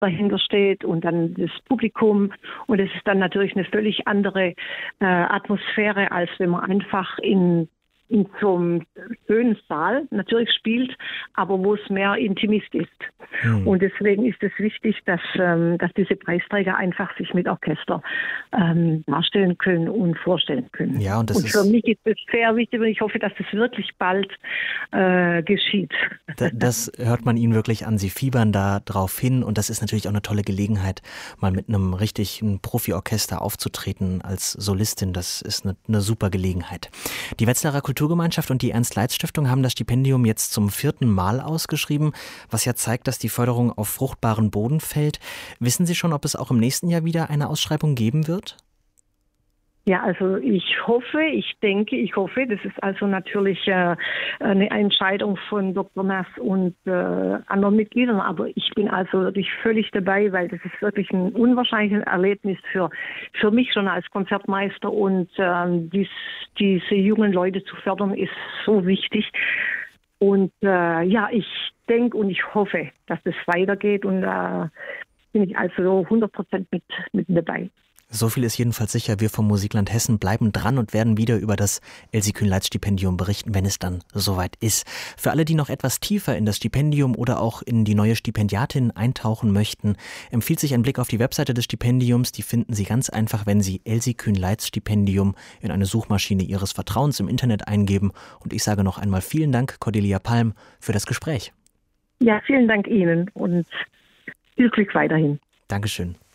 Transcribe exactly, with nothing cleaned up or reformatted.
dahinter steht und dann das Publikum. Und es ist dann natürlich eine völlig andere äh, Atmosphäre, als wenn man einfach in in so einem schönen Saal natürlich spielt, aber wo es mehr Intimist ist. Hm. Und deswegen ist es wichtig, dass, ähm, dass diese Preisträger einfach sich mit Orchester ähm, darstellen können und vorstellen können. Ja, und das und für ist mich ist es sehr wichtig und ich hoffe, dass das wirklich bald äh, geschieht. Das hört man Ihnen wirklich an. Sie fiebern da drauf hin und das ist natürlich auch eine tolle Gelegenheit, mal mit einem richtigen Profi-Orchester aufzutreten als Solistin. Das ist eine, eine super Gelegenheit. Die Wetzlarer Kulturgemeinschaft und die Ernst-Leitz-Stiftung haben das Stipendium jetzt zum vierten Mal ausgeschrieben, was ja zeigt, dass die Förderung auf fruchtbaren Boden fällt. Wissen Sie schon, ob es auch im nächsten Jahr wieder eine Ausschreibung geben wird? Ja, also ich hoffe, ich denke, ich hoffe, das ist also natürlich äh, eine Entscheidung von Doktor Nass und äh, anderen Mitgliedern, aber ich bin also wirklich völlig dabei, weil das ist wirklich ein unwahrscheinliches Erlebnis für für mich schon als Konzertmeister und ähm, dies, diese jungen Leute zu fördern ist so wichtig. Und äh, ja, ich denke und ich hoffe, dass das weitergeht und da äh, bin ich also hundert Prozent mit, mit dabei. So viel ist jedenfalls sicher, wir vom Musikland Hessen bleiben dran und werden wieder über das Elsie Kühn-Leitz-Stipendium berichten, wenn es dann soweit ist. Für alle, die noch etwas tiefer in das Stipendium oder auch in die neue Stipendiatin eintauchen möchten, empfiehlt sich ein Blick auf die Webseite des Stipendiums. Die finden Sie ganz einfach, wenn Sie Elsie Kühn-Leitz-Stipendium in eine Suchmaschine Ihres Vertrauens im Internet eingeben. Und ich sage noch einmal vielen Dank, Cordelia Palm, für das Gespräch. Ja, vielen Dank Ihnen und viel Glück weiterhin. Dankeschön.